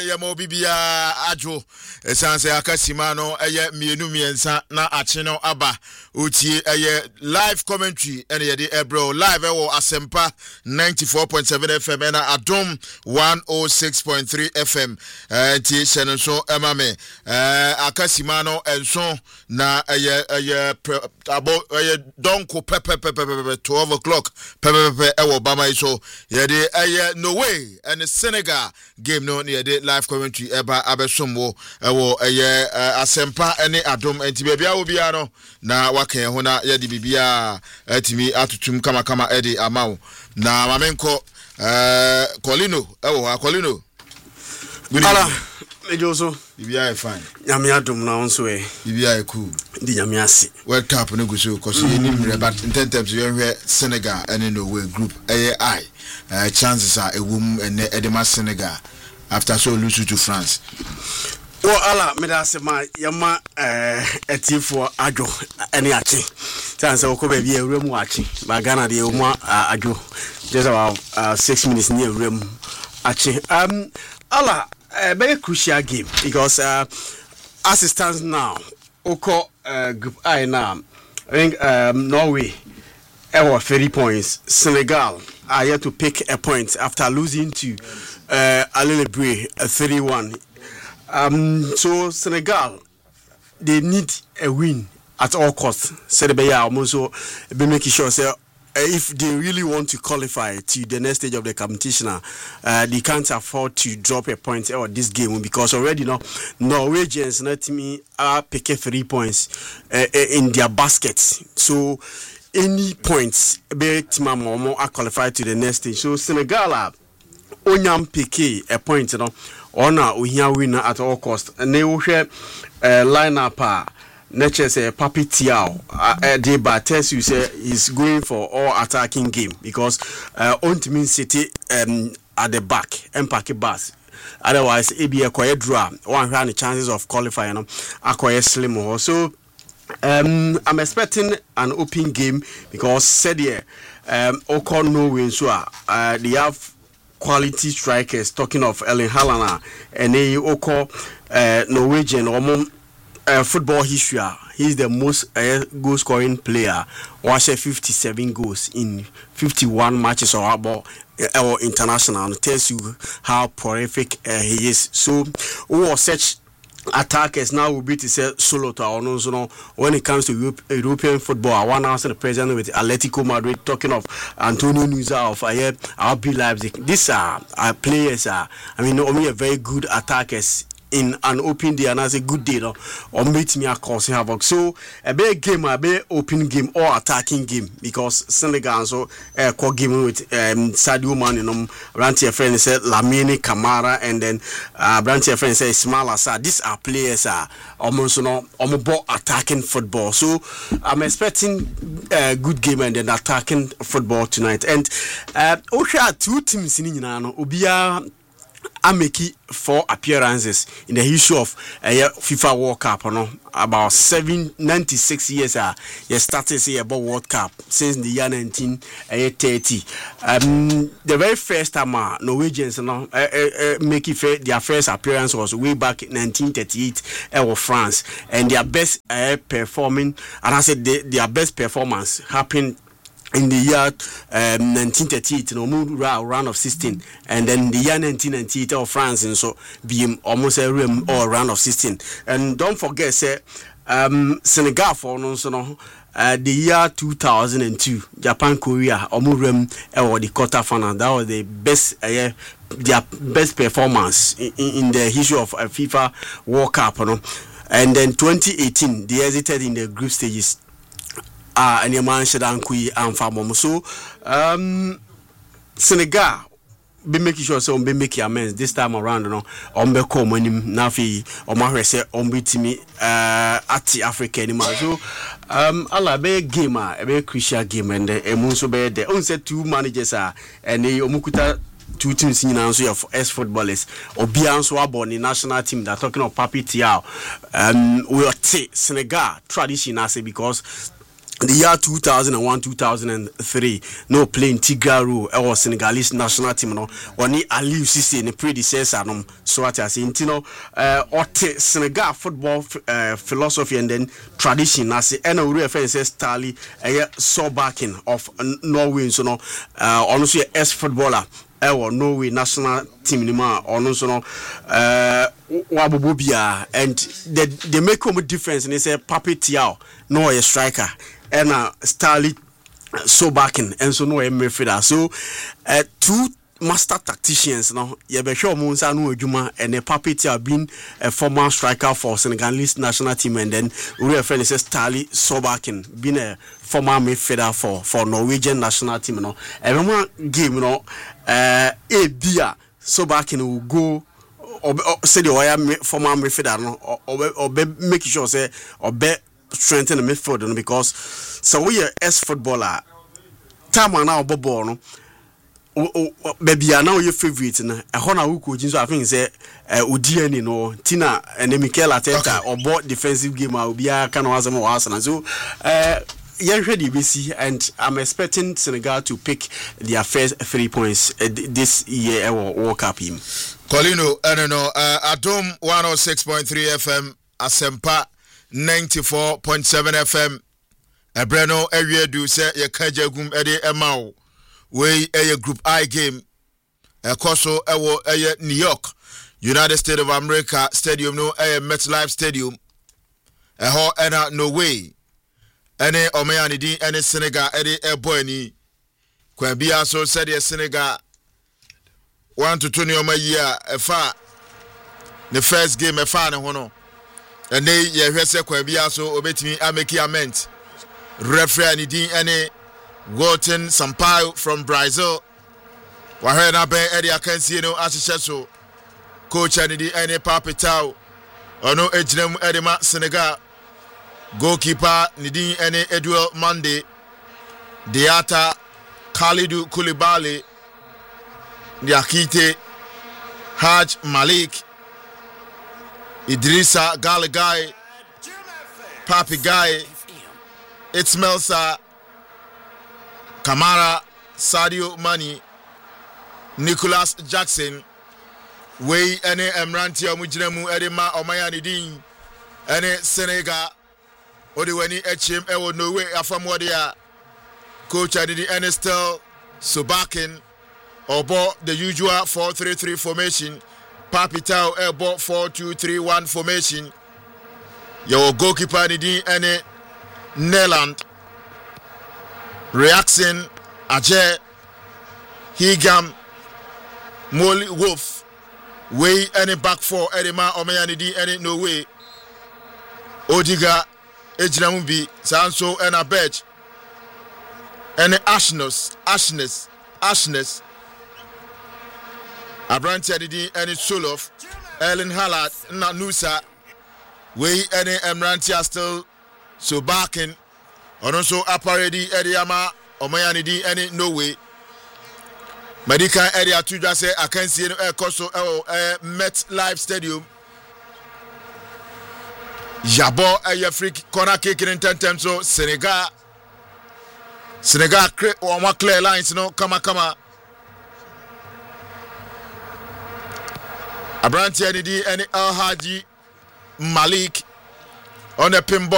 yamo bibia ajo esanse akasima no eye mienu miensa na ache no aba utie eye live commentary ene yede ebro live ewo Asempa 94.7 FM na Adom 106.3 FM tie channel so emame akasima no enso na eye abo eye donko pepe 12 o'clock pepe ewo bama so yede eye no way and Senegal game no near the live commentary eba abesomwo ewo eye Asempa ene Adom enti bia obia no na waka ho na ye di bibia atimi atutum kama edi amawo na mamenko Colino ewo Colino ala ejoso bibia fine nyame Adom na onso bibia cool di nyame ase World Cup no go so cause you need but in terms of Senegal ene no way group AI chances are a woman and Edema Senegal after so lose to France. Well, Allah, me da se ma yama etifo ajo ene achi. Chance ko be bi ewrem achi. Ba Ghana de mo ajo. Just about 6 minutes near ewrem achi. Allah, very crucial game because as it stands now, Oko group I now. I think Norway 30 points. Senegal are yet to pick a point after losing to Alelebre 31. So Senegal, they need a win at all costs. Said be also be making sure say if they really want to qualify to the next stage of the competition, they can't afford to drop a point or this game because already Norwegians let me are picking 3 points in their baskets. So any points be Timamo are qualified to the next stage. So Senegal onyam peke a point ona ohia winner at all cost. And they will share lineup nature say Papi Tiao Deba tells you say he's going for all attacking game because Ontmin City at the back and Paki Bass. Otherwise it be a quiet draw. One had the chances of qualifying acquire slim or so. I'm expecting an open game because said here Oko no win so they have quality strikers talking of Erling Haaland and they Oko Norwegian football history he's the most goal scoring player watch 57 goals in 51 matches or about or international it tells you how prolific he is so who such attackers now will be to say solo to our own. So when it comes to European football, I want to answer the president with Atletico Madrid talking of Antonio Nusa of RB Leipzig. These are players. I mean, only a very good attackers in an open day and as a good day, or meet me across havoc. So a big game, a big open game or attacking game because Senegal so core game with Sadio Mane, Branty friend said Lamine Kamara, and then Branty friend said Ismail Assar. These are players almost almost attacking football. So I'm expecting a good game and then attacking football tonight. And Osha 2 teams in Ubia Ameki 4 appearances in the history of FIFA World Cup. About 96 years you started say about World Cup since the year 1930. The very first time Norwegians make it their first appearance was way back in 1938 of France, and their best performing, and I said their best performance happened in the year 1938, round of 16, and then the year 1998 of France, and so being almost a round of 16. And don't forget, say Senegal for the year 2002, Japan Korea or the quarter final. That was the best their best performance in the history of FIFA World Cup. And then 2018, they hesitated in the group stages. And your man should and Famom. So Senegal be making sure so be make amends this time around on be come when nafi or my say on be me at Africa anymore. So ala be game a be crucial game and so be there. On say 2 managers and they omukuta 2 teams in answer of ex-footballers or Bianso about the national team that talking of Papi Tiao. We are Senegal tradition I say because the year 2001-2003 no playing Tigaro or Senegalese national team no oni Aliou Cissé ne predecessor no so what I say intino ote Senegal football philosophy and then tradition as ena uri reference Starley Solbakken of Norway so no ono so ex footballer Norway national team ni ma ono so no wabobobia and they make a difference and they say Pape Thiaw no a striker and Starley Solbakken and so no a midfielder. So two master tacticians no you be sure Monsa no adwuma and a Pape Thiaw being a former striker for Senegalese national team and then we refer to Starley Solbakken being a former midfielder for Norwegian national team no every game no bia Solbakken will go say the former midfielder no or make sure say or strengthen the midfield no because so we are as footballer time now ball no baby now your favorite na ehona who coach so I think say Odiani no Tina and Mikel Arteta or board defensive game obia can was some Arsenal so and I'm expecting Senegal to pick their first 3 points this year World Cup him Colino no Adom 106.3 FM Asempa 94.7 FM Ebreno Ewedu say ye kajagum ede emao we a group I game koso ewo New York United States of America stadium no MetLife stadium ho ena no way ene omayani di ene Senegal ede boy ni kwa bia so said the Senegal 1-2 year efa the first game efa ne ho no and they ye hwese kwa bia so obetimi ameki amend referee ni din ene Walton Sampaio from Brazil wahe na be edi akansie no ahyehyɛ so coach ani di ene Pape Thiaw ono ejinam edema Senegal goalkeeper ni din ene Edouard Mendy Diatta Kalidou Koulibaly Diakite Haj Malik Idrissa Gana Gueye Papi Gueye Ismail Sarr Kamara Sadio Mane Nicholas Jackson we ene Emranti omujinamu edema omayani din ene Senegal odiwani echem ewo no way afamwode a coach adidi ene still Solbakken obo the usual 4-3-3 formation Pape Thiaw ebo 4-2-3-1 formation your goalkeeper adidi ene Neland Reaction Ajay Higam Molly Wolf way any back for Edema Omayani di any no way Odiga Ejinamumbi Sanso and a bench any Ashness Abranti Adidi any Solof Erling Haaland Nanusa way any Emranti still Solbakken Ononso aparedi Ediama Omayani di any no way Medical area to just say I can see Koso MetLife Stadium Jabo a free corner kick in 10 times so Senegal or more clear lines no kama Abranti Adidi any Al Haji Malik on a pinball